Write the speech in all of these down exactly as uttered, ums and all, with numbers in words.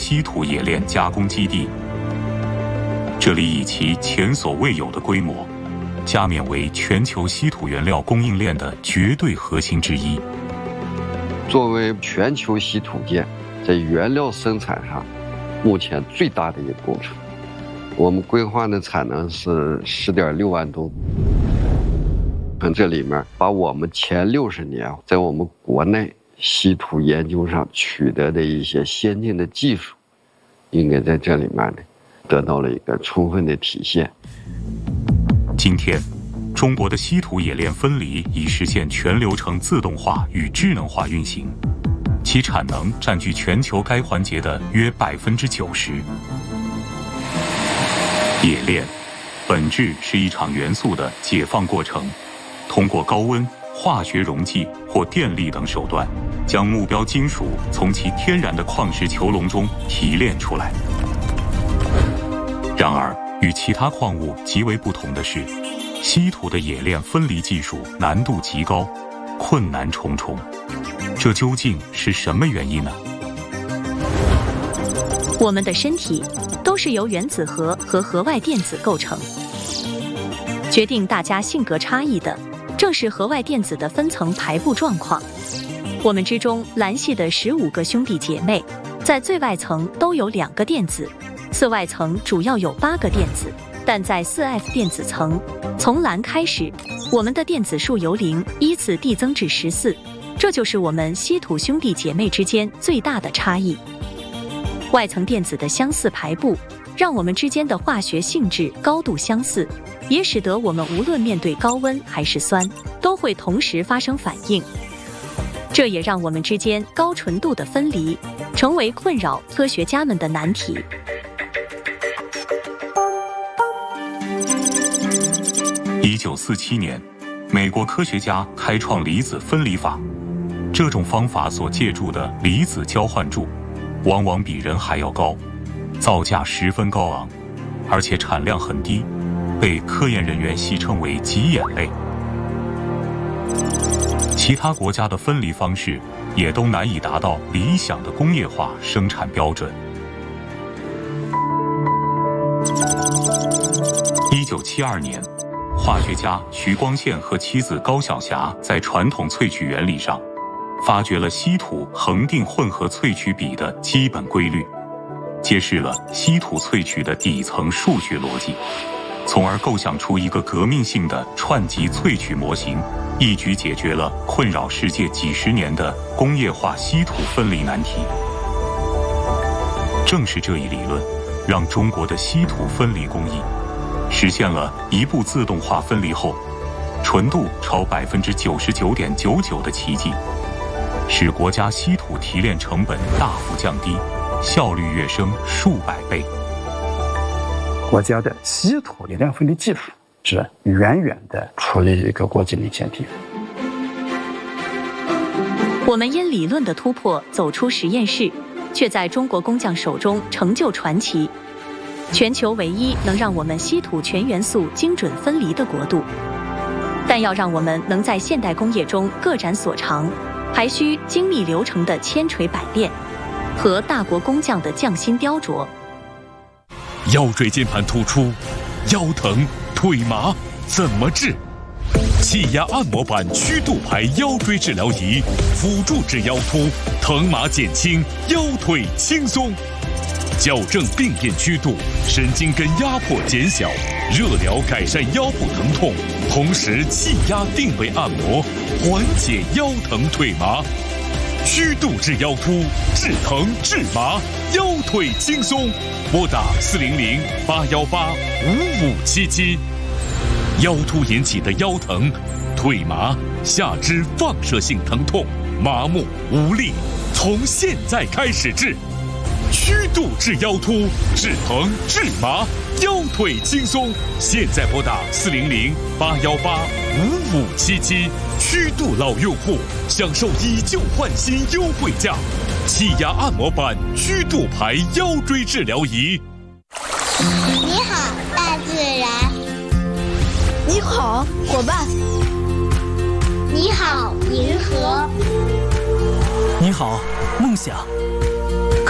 稀土冶炼加工基地。这里以其前所未有的规模，加冕为全球稀土原料供应链的绝对核心之一。 作为全球稀土界在原料生产上目前最大的一个工程，我们规划的产能是十点六万吨。从这里面把我们前六十年在我们国内稀土研究上取得的一些先进的技术，应该在这里面呢得到了一个充分的体现。 今天，中国的稀土冶炼分离已实现全流程自动化与智能化运行，其产能占据全球该环节的约百分之九十。冶炼本质是一场元素的解放过程，通过高温、化学溶剂或电力等手段，将目标金属从其天然的矿石球笼中提炼出来。然而，与其他矿物极为不同的是，稀土的冶炼分离技术难度极高，困难重重。这究竟是什么原因呢？ 我们的身体都是由原子核和核外电子构成，决定大家性格差异的正是核外电子的分层排布状况。我们之中蓝系的十五个兄弟姐妹，在最外层都有两个电子，次外层主要有八个电子，但在 四 F 电子层，从蓝开始，我们的电子数由零依次递增至十四，这就是我们稀土兄弟姐妹之间最大的差异。外层电子的相似排布，让我们之间的化学性质高度相似，也使得我们无论面对高温还是酸，都会同时发生反应。这也让我们之间高纯度的分离，成为困扰科学家们的难题。 一九四七年，美国科学家开创离子分离法。这种方法所借助的离子交换柱，往往比人还要高，造价十分高昂，而且产量很低，被科研人员戏称为“挤眼泪”。其他国家的分离方式也都难以达到理想的工业化生产标准。一九七二年，化学家徐光宪和妻子高晓霞在传统萃取原理上发掘了稀土恒定混合萃取比的基本规律，揭示了稀土萃取的底层数学逻辑，从而构想出一个革命性的串集萃取模型，一举解决了困扰世界几十年的工业化稀土分离难题。正是这一理论，让中国的稀土分离工艺实现了一步自动化分离后，纯度超百分之九十九点九九的奇迹，使国家稀土提炼成本大幅降低，效率跃升数百倍。 国家的稀土冶炼分离技术是远远的处于一个国际领先地位。 我们因理论的突破走出实验室，却在中国工匠手中成就传奇，全球唯一能让我们稀土全元素精准分离的国度。但要让我们能在现代工业中各展所长，还需精密流程的千锤百炼和大国工匠的匠心雕琢。 腰椎间盘突出、腰疼、腿麻怎么治？气压按摩板曲度排腰椎治疗仪，辅助治腰突，疼麻减轻，腰腿轻松。矫正病变曲度，神经根压迫减小，热疗改善腰部疼痛，同时气压定位按摩，缓解腰疼腿麻。曲度治腰突，治疼治麻，腰腿轻松。拨打四零零八幺八五五七七。腰突引起的腰疼、腿麻、下肢放射性疼痛、麻木无力，从现在开始治。曲度治腰突，治疼治麻，腰腿轻松。现在拨打四零零八幺八五五七七。曲度老用户享受以旧换新优惠价，气压按摩板曲度排腰椎治疗仪。 你好，大自然。 你好，伙伴。 你好，银河。 你好，梦想。科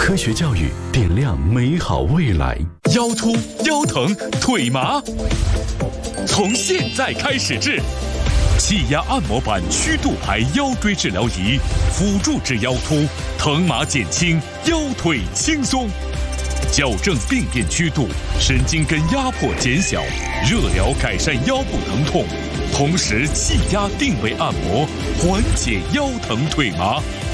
科学教育点亮美好未来。腰突、腰疼、腿麻，从现在开始治。气压按摩板曲度牌腰椎治疗仪，辅助治腰突，疼麻减轻，腰腿轻松。矫正病变曲度，神经根压迫减小，热疗改善腰部疼痛，同时气压定位按摩，缓解腰疼腿麻。